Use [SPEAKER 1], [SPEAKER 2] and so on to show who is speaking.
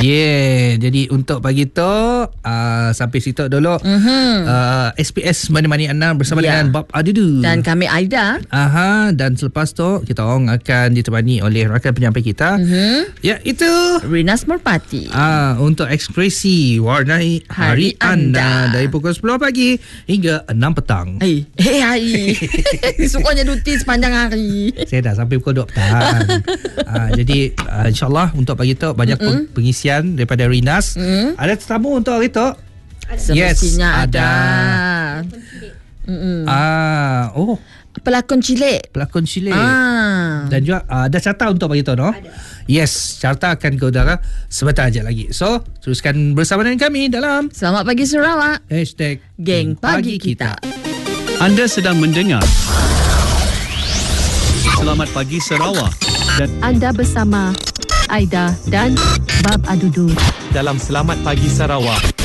[SPEAKER 1] Jadi untuk pagi tu sampai situ dulu. SPS Menemani anda bersama dengan Bob Adudu
[SPEAKER 2] dan kami Aida.
[SPEAKER 1] Dan selepas tu kita orang akan ditemani oleh rakan penyampai kita, iaitu
[SPEAKER 2] Rinas Merpati.
[SPEAKER 1] Untuk ekspresi warnai hari anda dari pukul 10 pagi hingga 6 petang.
[SPEAKER 2] Hari semuanya duty sepanjang hari.
[SPEAKER 1] Saya dah sampai pukul 2 petang. Jadi insyaAllah untuk pagi tu banyak pengisian daripada Rinas. Ada tetamu untuk hari tu?
[SPEAKER 2] Semestinya ada. Pelakon cilik.
[SPEAKER 1] Dan juga ada carta untuk pagi tu, no? Yes, carta akan ke udara sebentar aja lagi. So, teruskan bersama dengan kami dalam
[SPEAKER 2] Selamat Pagi Sarawak
[SPEAKER 1] #Geng Pagi Kita.
[SPEAKER 3] Anda sedang mendengar Selamat Pagi Sarawak dan
[SPEAKER 4] anda bersama Aida dan Bob Adudu
[SPEAKER 3] dalam Selamat Pagi Sarawak.